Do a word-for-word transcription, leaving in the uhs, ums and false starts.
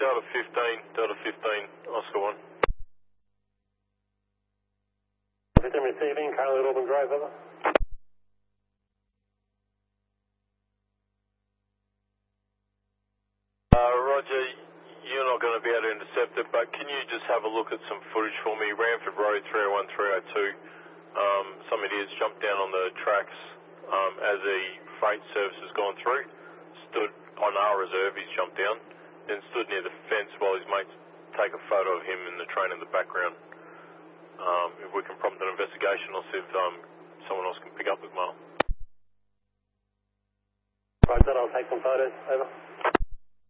Delta fifteen, Delta fifteen, Oscar one. fifteen receiving, currently at Auburn Grove, over. Uh, Roger, you're not going to be able to intercept it, but can you just have a look at some footage for me? Ranford Road three oh one, three oh two. Um, some idiots jumped down on the tracks um, as the freight service has gone through. Stood on our reserve, he's jumped down, then stood near the fence while his mates take a photo of him in the train in the background. Um, if we can prompt an investigation, I'll see if um, someone else can pick up with Marl. Right, then I'll take some photos, over.